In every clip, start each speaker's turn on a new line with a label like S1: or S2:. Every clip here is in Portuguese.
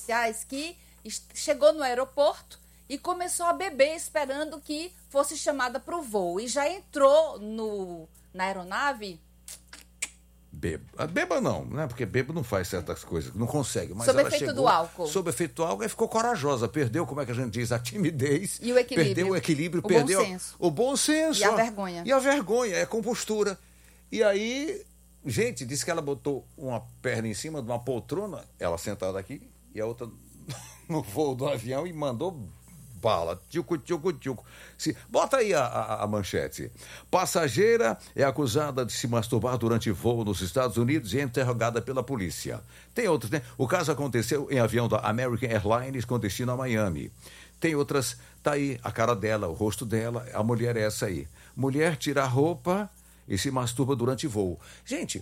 S1: policiais que chegou no aeroporto e começou a beber esperando que fosse chamada para o voo. E já entrou na aeronave...
S2: Beba não, né? Porque beba não faz certas coisas, não consegue. Mas
S1: sob
S2: ela
S1: efeito
S2: chegou,
S1: do álcool.
S2: Sob efeito do álcool, e ficou corajosa. Perdeu, como é que a gente diz, a timidez.
S1: E o equilíbrio.
S2: Perdeu o equilíbrio,
S1: O
S2: perdeu
S1: bom senso.
S2: o bom senso.
S1: E a vergonha.
S2: E a vergonha, é compostura. E aí, gente, disse que ela botou uma perna em cima de uma poltrona, ela sentada aqui, e a outra no voo do avião, e mandou bala. Tchucu, tchucu, tchucu. Bota aí a manchete. Passageira é acusada de se masturbar durante voo nos Estados Unidos e é interrogada pela polícia. Tem outros, né? O caso aconteceu em avião da American Airlines com destino a Miami. Tem outras, tá aí a cara dela, o rosto dela, a mulher é essa aí. Mulher tira a roupa e se masturba durante voo. Gente,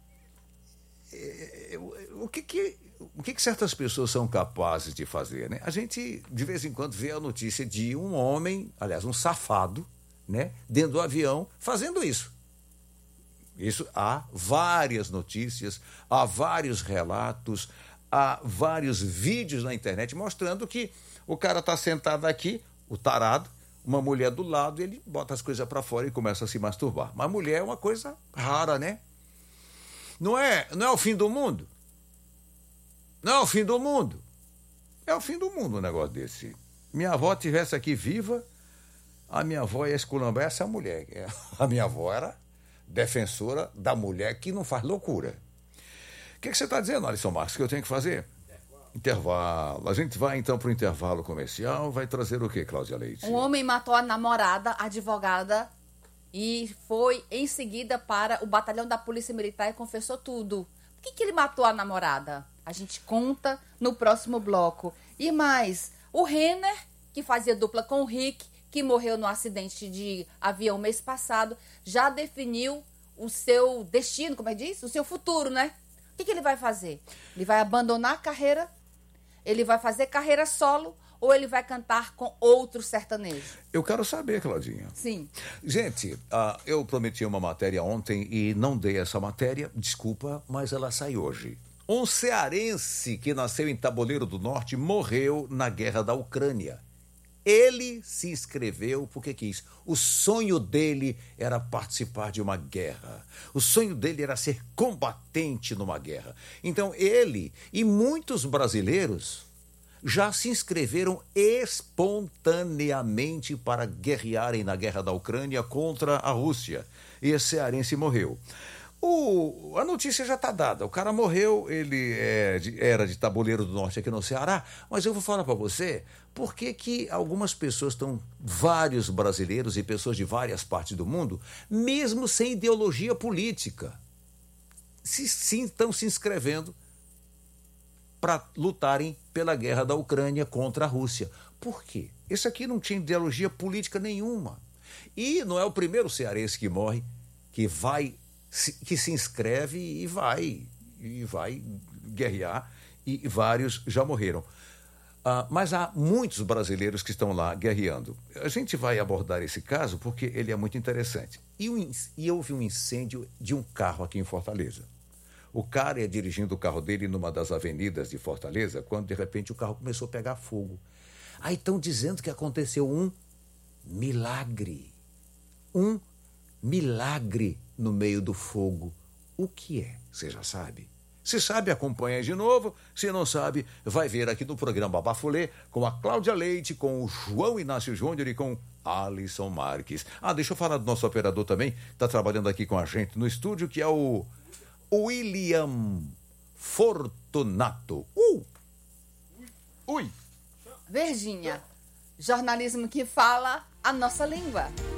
S2: o que certas pessoas são capazes de fazer, né? A gente, de vez em quando, vê a notícia de um homem, aliás, um safado, né, dentro do avião, fazendo isso. Isso há várias notícias, há vários relatos, há vários vídeos na internet mostrando que o cara está sentado aqui, o tarado, uma mulher do lado, ele bota as coisas para fora e começa a se masturbar. Mas mulher é uma coisa rara, né? Não é o fim do mundo. Não é o fim do mundo. É o fim do mundo um negócio desse. Minha avó estivesse aqui viva, a minha avó ia esculambar essa mulher. A minha avó era defensora da mulher que não faz loucura. O que você está dizendo, Alisson Marques, que eu tenho que fazer? Intervalo. A gente vai então para o intervalo comercial. Vai trazer o quê, Cláudia Leite?
S1: Um homem matou a namorada, advogada, e foi em seguida para o batalhão da Polícia Militar e confessou tudo. Por que ele matou a namorada? A gente conta no próximo bloco. E mais, o Renner, que fazia dupla com o Rick, que morreu no acidente de avião mês passado, já definiu o seu destino, como é que diz? O seu futuro, né? O que ele vai fazer? Ele vai abandonar a carreira? Ele vai fazer carreira solo? Ou ele vai cantar com outro sertanejo?
S2: Eu quero saber, Claudinha.
S1: Sim.
S2: Gente, eu prometi uma matéria ontem e não dei essa matéria. Desculpa, mas ela sai hoje. Um cearense que nasceu em Taboleiro do Norte morreu na guerra da Ucrânia. Ele se inscreveu porque quis. O sonho dele era participar de uma guerra. O sonho dele era ser combatente numa guerra. Então ele e muitos brasileiros já se inscreveram espontaneamente para guerrearem na guerra da Ucrânia contra a Rússia. E esse cearense morreu. A notícia já está dada. O cara morreu, ele era de Taboleiro do Norte aqui no Ceará, mas eu vou falar para você por que algumas pessoas vários brasileiros e pessoas de várias partes do mundo, mesmo sem ideologia política, estão se inscrevendo para lutarem pela guerra da Ucrânia contra a Rússia. Por quê? Esse aqui não tinha ideologia política nenhuma. E não é o primeiro cearense que morre, que se inscreve e vai guerrear, e vários já morreram. Mas há muitos brasileiros que estão lá guerreando. A gente vai abordar esse caso porque ele é muito interessante. E houve um incêndio de um carro aqui em Fortaleza. O cara ia dirigindo o carro dele numa das avenidas de Fortaleza, quando de repente o carro começou a pegar fogo. Aí estão dizendo que aconteceu um milagre. Um milagre no meio do fogo. O que é? Você já sabe? Se sabe, acompanha de novo. Se não sabe, vai ver aqui no programa Bafulê com a Cláudia Leite, com o João Inácio Júnior e com Alisson Marques. Deixa eu falar do nosso operador também, que está trabalhando aqui com a gente no estúdio, que é o William Fortunato. Ui!
S1: Virgínia, jornalismo que fala a nossa língua.